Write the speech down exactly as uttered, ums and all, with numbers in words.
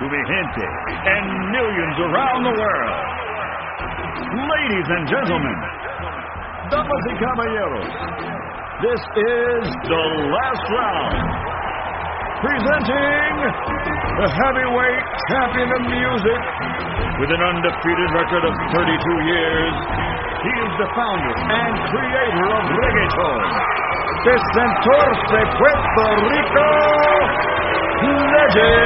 to mi gente and millions around the world. Ladies and gentlemen, damas y caballeros, this is the last round. Presenting the heavyweight champion of music with an undefeated record of thirty-two years. He is the founder and creator of reggaeton. The Centaur de Puerto Rico, Legend.